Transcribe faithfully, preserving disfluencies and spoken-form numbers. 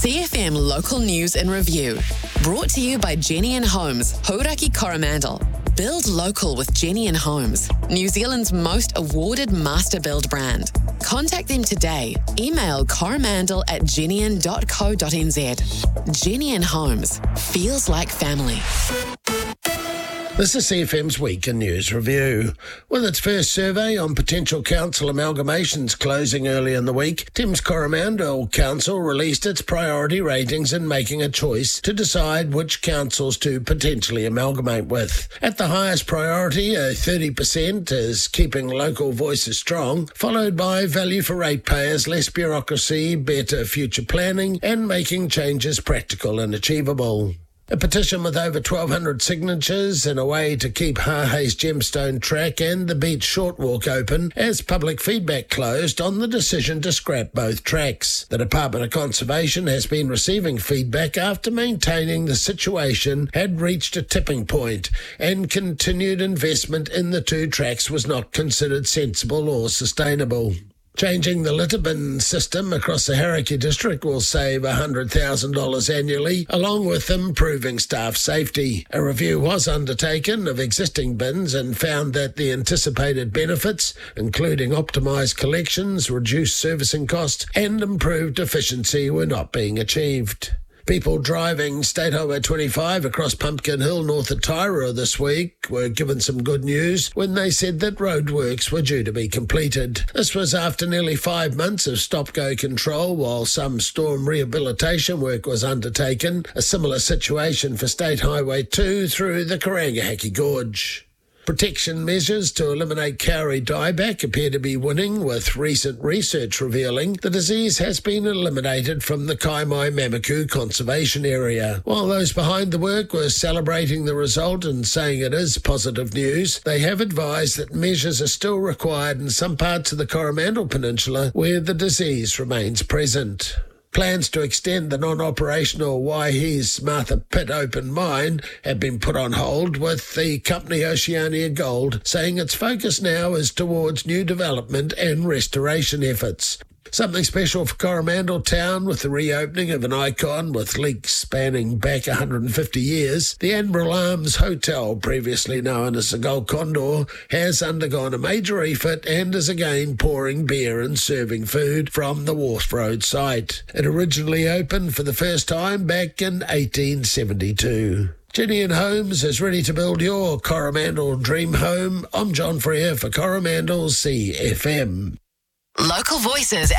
C F M Local News and Review. Brought to you by Jenny and Homes, Hauraki Coromandel. Build local with Jenny and Homes, New Zealand's most awarded master build brand. Contact them today. Email coromandel at jennian dot co dot n z. Jenny and Homes, feels like family. This is C F M's Week in News Review. With its first survey on potential council amalgamations closing early in the week, Thames Coromandel Council released its priority ratings in making a choice to decide which councils to potentially amalgamate with. At the highest priority, a thirty percent, is keeping local voices strong, followed by value for ratepayers, less bureaucracy, better future planning, and making changes practical and achievable. A petition with over twelve hundred signatures in a way to keep Hahei's Gemstone Track and the Beach Short Walk open as public feedback closed on the decision to scrap both tracks. The Department of Conservation has been receiving feedback after maintaining the situation had reached a tipping point and continued investment in the two tracks was not considered sensible or sustainable. Changing the litter bin system across the Hauraki district will save one hundred thousand dollars annually, along with improving staff safety. A review was undertaken of existing bins and found that the anticipated benefits, including optimised collections, reduced servicing costs, and improved efficiency, were not being achieved. People driving State Highway twenty-five across Pumpkin Hill north of Tairua this week were given some good news when they said that roadworks were due to be completed. This was after nearly five months of stop-go control while some storm rehabilitation work was undertaken, a similar situation for State Highway two through the Karangahaki Gorge. Protection measures to eliminate Kauri dieback appear to be winning, with recent research revealing the disease has been eliminated from the Kaimai Mamaku Conservation Area. While those behind the work were celebrating the result and saying it is positive news, they have advised that measures are still required in some parts of the Coromandel Peninsula where the disease remains present. Plans to extend the non-operational Waihe's Martha Pit open mine have been put on hold, with the company Oceania Gold saying its focus now is towards new development and restoration efforts. Something special for Coromandel Town with the reopening of an icon with leaks spanning back one hundred fifty years. The Admiral Arms Hotel, previously known as the Gold Condor, has undergone a major refit and is again pouring beer and serving food from the Wharf Road site. It originally opened for the first time back in eighteen seventy-two. Jenny and Homes is ready to build your Coromandel dream home. I'm John Freer for Coromandel C F M. Local voices